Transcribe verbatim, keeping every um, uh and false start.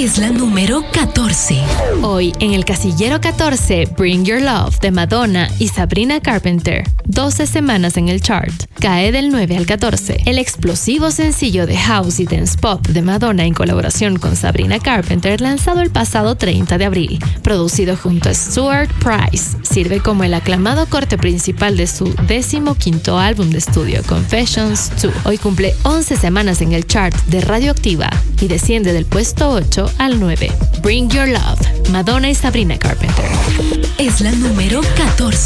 Es la número catorce. Hoy en el casillero catorce, Bring Your Love de Madonna y Sabrina Carpenter. doce semanas en el chart. Cae del nueve al catorce. El explosivo sencillo de House y Dance Pop de Madonna en colaboración con Sabrina Carpenter, lanzado el pasado treinta de abril, producido junto a Stuart Price, sirve como el aclamado corte principal de su décimo quinto álbum de estudio, Confessions dos. Hoy cumple once semanas en el chart de Radioactiva y desciende del puesto ocho al nueve. Bring Your Love, Madonna y Sabrina Carpenter. Es la número catorce.